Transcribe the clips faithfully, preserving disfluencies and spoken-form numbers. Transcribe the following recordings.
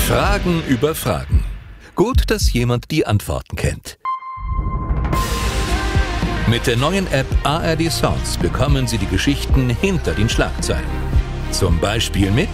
Fragen über Fragen. Gut, dass jemand die Antworten kennt. Mit der neuen App A R D Sounds bekommen Sie die Geschichten hinter den Schlagzeilen. Zum Beispiel mit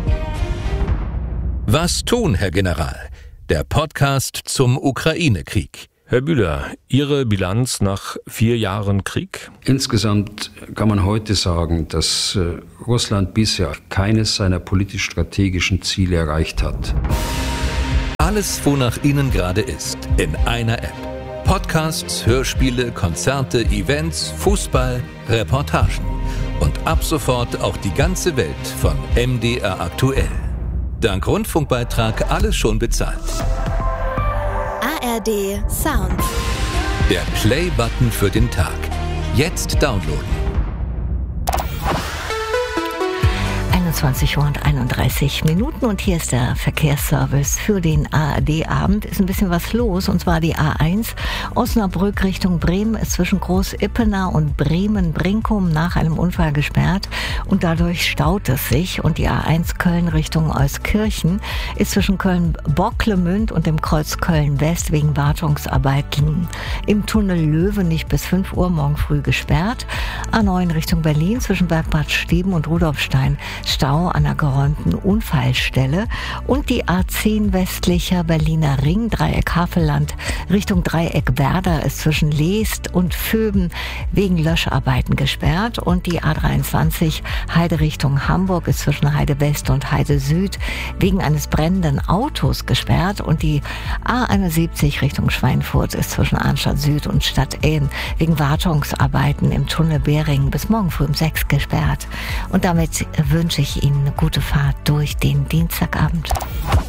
Was tun, Herr General? Der Podcast zum Ukraine-Krieg. Herr Bühler, Ihre Bilanz nach vier Jahren Krieg? Insgesamt kann man heute sagen, dass äh, Russland bisher keines seiner politisch-strategischen Ziele erreicht hat. Alles, wonach Ihnen gerade ist, in einer App. Podcasts, Hörspiele, Konzerte, Events, Fußball, Reportagen. Und ab sofort auch die ganze Welt von M D R aktuell. Dank Rundfunkbeitrag alles schon bezahlt. A R D Sound. Der Play-Button für den Tag. Jetzt downloaden. einundzwanzig Uhr und einunddreißig Minuten und hier ist der Verkehrsservice für den A R D-Abend. Ist ein bisschen was los und zwar die A eins Osnabrück Richtung Bremen ist zwischen Groß-Ippener und Bremen-Brinkum nach einem Unfall gesperrt und dadurch staut es sich und die A eins Köln Richtung Euskirchen ist zwischen Köln-Bocklemünd und dem Kreuz Köln-West wegen Wartungsarbeiten im Tunnel Löwenich bis fünf Uhr morgen früh gesperrt. A neun Richtung Berlin zwischen Bergbad Steben und Rudolfstein Stau an einer geräumten Unfallstelle und die A zehn westlicher Berliner Ring, Dreieck Havelland Richtung Dreieck Werder ist zwischen Leest und Vöben wegen Löscharbeiten gesperrt und die A dreiundzwanzig Heide Richtung Hamburg ist zwischen Heide West und Heide Süd wegen eines brennenden Autos gesperrt und die A einundsiebzig Richtung Schweinfurt ist zwischen Arnstadt Süd und Stadtehn wegen Wartungsarbeiten im Tunnel Bering bis morgen früh um sechs gesperrt. Und damit wünsche ich Ihnen eine gute Fahrt durch den Dienstagabend.